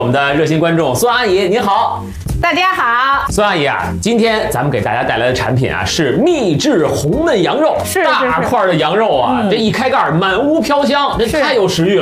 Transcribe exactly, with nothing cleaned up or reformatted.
我们的热心观众孙阿姨，您好。 大家好， 孙阿姨啊，今天咱们给大家带来的产品啊是秘制红焖羊肉， 是大块的羊肉啊，嗯、这一开盖满屋飘香，这太有食欲了。